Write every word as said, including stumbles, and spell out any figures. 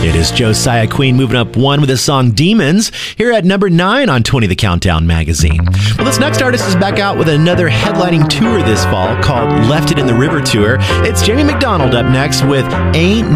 It is Josiah Queen moving up one with the song Demons here at number nine on twenty The Countdown magazine. Well, this next artist is back out with another headlining tour this fall called Left It in the River Tour. It's Jamie McDonald up next with Ain't